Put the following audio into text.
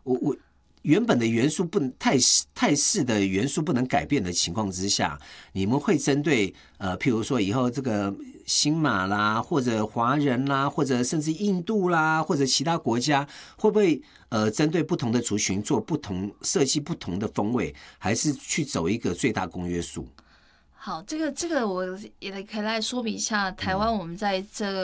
我原本的元素不能泰式的元素不能改变的情况之下，你们会针对譬如说以后这个新马啦，或者华人啦，或者甚至印度啦，或者其他国家，会不会针对不同的族群做设计不同的风味，还是去走一个最大公约数？ 好，这个我也可以来说明一下，台湾我们在这